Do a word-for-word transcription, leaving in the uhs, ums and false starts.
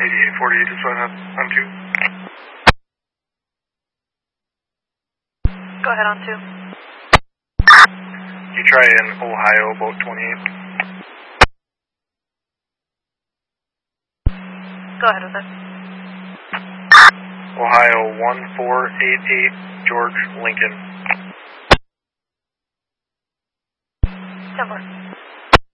eighty-eight forty-eight is fine on two. Go ahead on two. You try in Ohio about twenty-eight. Go ahead with it. Ohio one four eight eight, George Lincoln. ten four.